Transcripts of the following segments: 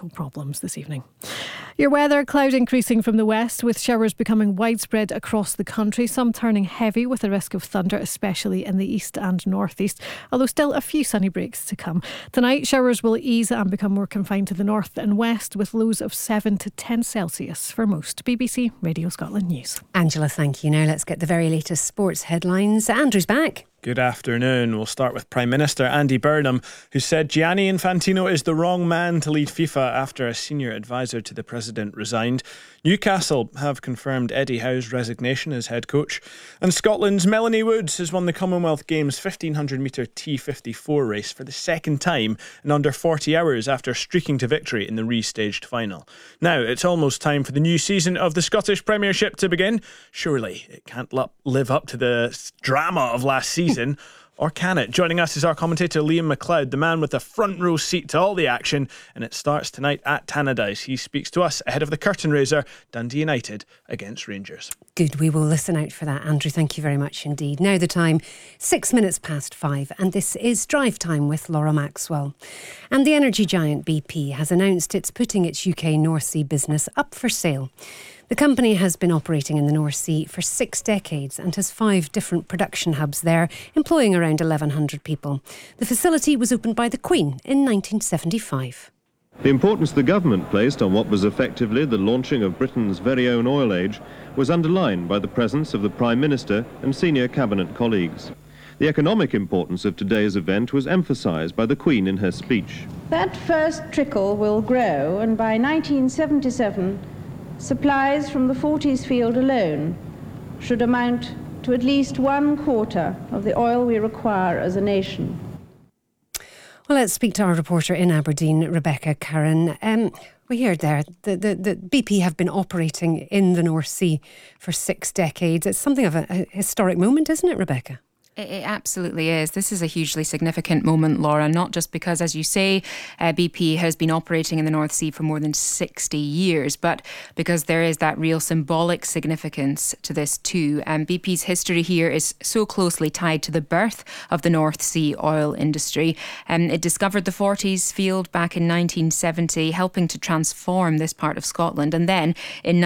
technical problems this evening. Your weather, cloud increasing from the west with showers becoming widespread across the country, some turning heavy with the risk of thunder, especially in the east and northeast, although still a few sunny breaks to come. Tonight, showers will ease and become more confined to the north and west with lows of 7 to 10 Celsius for most. BBC Radio Scotland News. Angela, thank you. Now let's get the very latest sports headlines. Andrew's back. Good afternoon. We'll start with Prime Minister Andy Burnham, who said Gianni Infantino is the wrong man to lead FIFA after a senior advisor to the president resigned. Newcastle have confirmed Eddie Howe's resignation as head coach. And Scotland's Melanie Woods has won the Commonwealth Games 1500 metre T54 race for the second time in under 40 hours after streaking to victory in the restaged final. Now it's almost time for the new season of the Scottish Premiership to begin. Surely it can't live up to the drama of last season. Or can it? Joining us is our commentator Liam McLeod, the man with the front row seat to all the action, and it starts tonight at Tannadice. He speaks to us ahead of the curtain raiser, Dundee United against Rangers. Good, we will listen out for that, Andrew. Thank you very much indeed. Now the time, 6 minutes past 5, and this is Drive Time with Laura Maxwell. And the energy giant BP has announced it's putting its UK North Sea business up for sale. The company has been operating in the North Sea for 6 decades and has 5 different production hubs there, employing around 1,100 people. The facility was opened by the Queen in 1975. The importance the government placed on what was effectively the launching of Britain's very own oil age was underlined by the presence of the Prime Minister and senior cabinet colleagues. The economic importance of today's event was emphasised by the Queen in her speech. That first trickle will grow, and by 1977, supplies from the Forties field alone should amount to at least 1/4 of the oil we require as a nation. Well, let's speak to our reporter in Aberdeen, Rebecca Curran. We heard there the BP have been operating in the North Sea for 6 decades. It's something of a historic moment, isn't it, Rebecca? It absolutely is. This is a hugely significant moment, Laura, not just because, as you say, BP has been operating in the North Sea for more than 60 years, but because there is that real symbolic significance to this too. BP's history here is so closely tied to the birth of the North Sea oil industry. It discovered the Forties field back in 1970, helping to transform this part of Scotland. And then in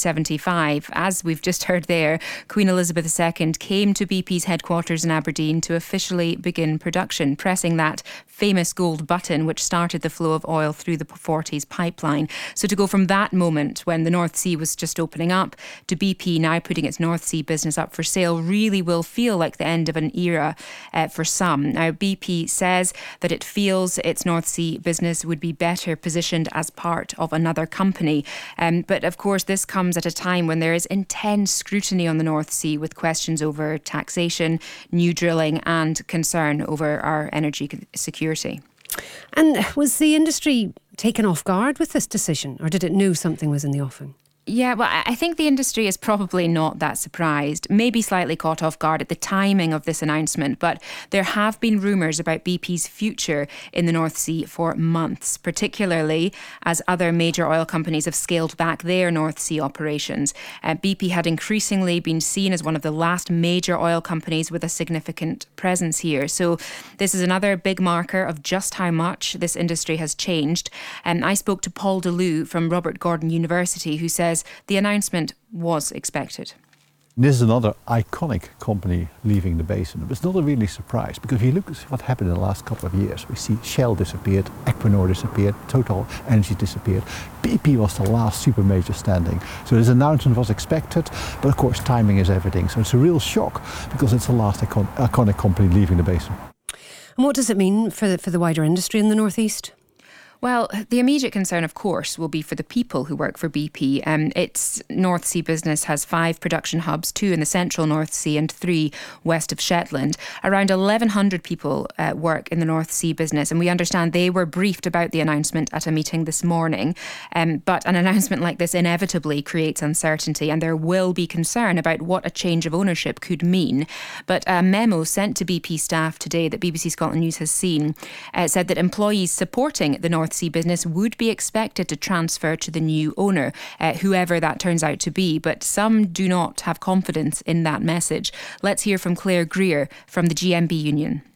1975, as we've just heard there, Queen Elizabeth II came to BP's headquarters in Aberdeen to officially begin production, pressing that famous gold button which started the flow of oil through the Forties pipeline. So to go from that moment when the North Sea was just opening up to BP now putting its North Sea business up for sale really will feel like the end of an era for some. Now BP says that it feels its North Sea business would be better positioned as part of another company. But of course this comes at a time when there is intense scrutiny on the North Sea with questions over taxation, new drilling and concern over our energy security. And was the industry taken off guard with this decision, or did it know something was in the offing? Yeah, well, I think the industry is probably not that surprised, maybe slightly caught off guard at the timing of this announcement, but there have been rumours about BP's future in the North Sea for months, particularly as other major oil companies have scaled back their North Sea operations. BP had increasingly been seen as one of the last major oil companies with a significant presence here. So this is another big marker of just how much this industry has changed. I spoke to Paul DeLue from Robert Gordon University, who says the announcement was expected. This is another iconic company leaving the basin. It's not a really surprise because if you look at what happened in the last couple of years, we see Shell disappeared, Equinor disappeared, Total Energy disappeared. BP was the last super major standing. So this announcement was expected, but of course timing is everything. So it's a real shock because it's the last iconic company leaving the basin. And what does it mean for the wider industry in the northeast? Well, the immediate concern, of course, will be for the people who work for BP. Its North Sea business has 5 production hubs, 2 in the central North Sea and 3 west of Shetland. Around 1,100 people work in the North Sea business, and we understand they were briefed about the announcement at a meeting this morning. But an announcement like this inevitably creates uncertainty, and there will be concern about what a change of ownership could mean. But a memo sent to BP staff today that BBC Scotland News has seen said that employees supporting the North Sea business would be expected to transfer to the new owner, whoever that turns out to be. But some do not have confidence in that message. Let's hear from Claire Greer from the GMB union.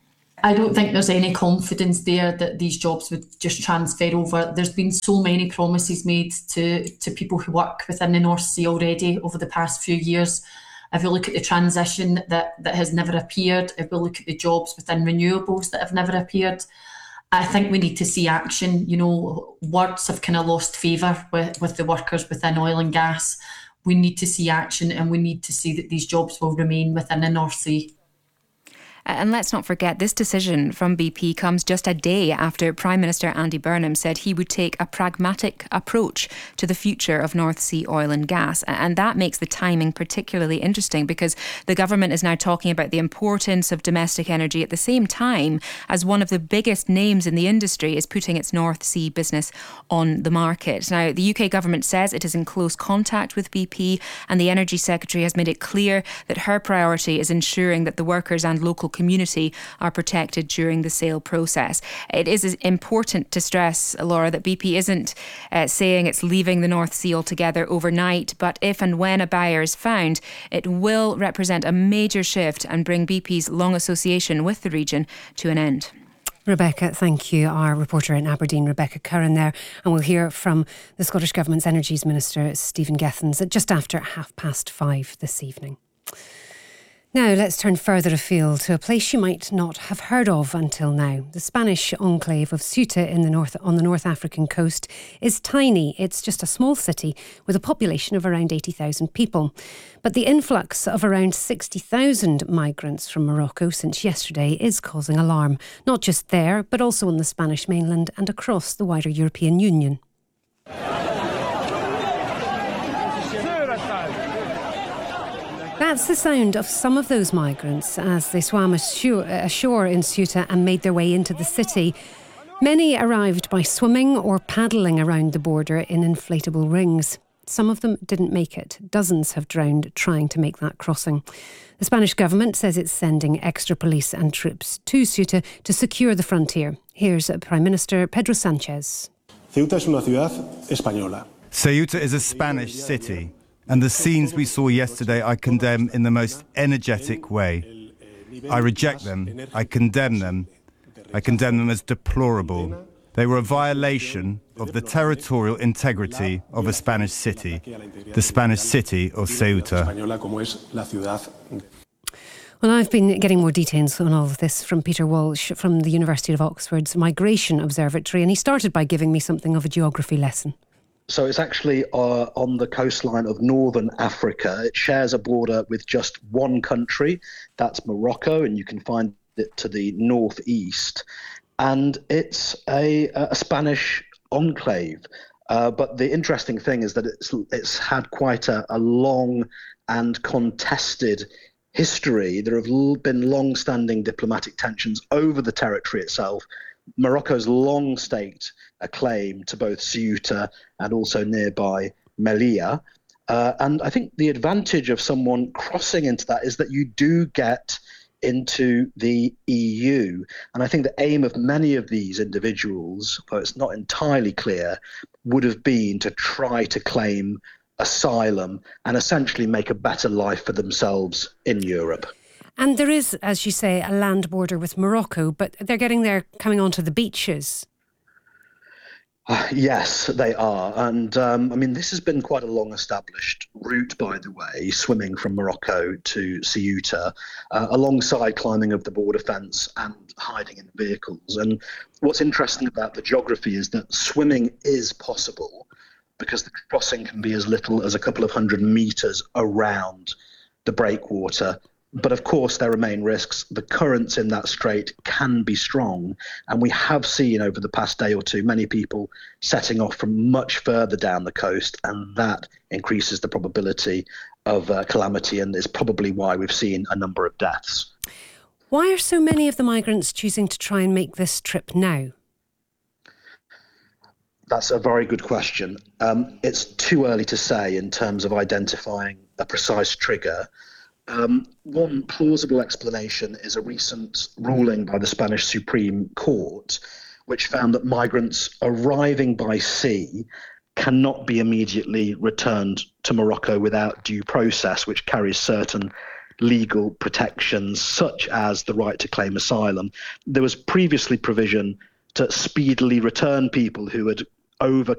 I don't think there's any confidence there that these jobs would just transfer over. There's been so many promises made to people who work within the North Sea already over the past few years. If we look at the transition that has never appeared, if we look at the jobs within renewables that have never appeared, I think we need to see action. You know, words have kind of lost favour with the workers within oil and gas. We need to see action, and we need to see that these jobs will remain within the North Sea. And let's not forget, this decision from BP comes just a day after Prime Minister Andy Burnham said he would take a pragmatic approach to the future of North Sea oil and gas. And that makes the timing particularly interesting, because the government is now talking about the importance of domestic energy at the same time as one of the biggest names in the industry is putting its North Sea business on the market. Now, the UK government says it is in close contact with BP, and the Energy Secretary has made it clear that her priority is ensuring that the workers and local community are protected during the sale process. It is important to stress, Laura, that BP isn't saying it's leaving the North Sea altogether overnight, but if and when a buyer is found, it will represent a major shift and bring BP's long association with the region to an end. Rebecca, thank you. Our reporter in Aberdeen, Rebecca Curran there. And we'll hear from the Scottish Government's Energies Minister, Stephen Gethins, at just after 5:30 this evening. Now, let's turn further afield to a place you might not have heard of until now. The Spanish enclave of Ceuta on the North African coast is tiny. It's just a small city with a population of around 80,000 people. But the influx of around 60,000 migrants from Morocco since yesterday is causing alarm, not just there, but also on the Spanish mainland and across the wider European Union. That's the sound of some of those migrants as they swam ashore in Ceuta and made their way into the city. Many arrived by swimming or paddling around the border in inflatable rings. Some of them didn't make it. Dozens have drowned trying to make that crossing. The Spanish government says it's sending extra police and troops to Ceuta to secure the frontier. Here's Prime Minister Pedro Sánchez. Ceuta es una ciudad española. Ceuta is a Spanish city. And the scenes we saw yesterday I condemn in the most energetic way. I reject them. I condemn them. I condemn them as deplorable. They were a violation of the territorial integrity of a Spanish city, the Spanish city of Ceuta. Well, I've been getting more details on all of this from Peter Walsh from the University of Oxford's Migration Observatory, and he started by giving me something of a geography lesson. So it's actually on the coastline of northern Africa. It shares a border with just one country, that's Morocco, and you can find it to the northeast. And it's a Spanish enclave. But the interesting thing is that it's had quite a long and contested history. There have been long-standing diplomatic tensions over the territory itself. Morocco's long staked a claim to both Ceuta and also nearby Melilla. And I think the advantage of someone crossing into that is that you do get into the EU. And I think the aim of many of these individuals, though it's not entirely clear, would have been to try to claim asylum and essentially make a better life for themselves in Europe. And there is, as you say, a land border with Morocco, but they're getting there coming onto the beaches. Yes, they are. And I mean, this has been quite a long established route, by the way, swimming from Morocco to Ceuta, alongside climbing of the border fence and hiding in vehicles. And what's interesting about the geography is that swimming is possible because the crossing can be as little as a couple of 100 metres around the breakwater. But of course, there remain risks. The currents in that strait can be strong. And we have seen over the past day or two many people setting off from much further down the coast. And that increases the probability of calamity and is probably why we've seen a number of deaths. Why are so many of the migrants choosing to try and make this trip now? That's a very good question. It's too early to say in terms of identifying a precise trigger. One plausible explanation is a recent ruling by the Spanish Supreme Court, which found that migrants arriving by sea cannot be immediately returned to Morocco without due process, which carries certain legal protections, such as the right to claim asylum. There was previously provision to speedily return people who had overcome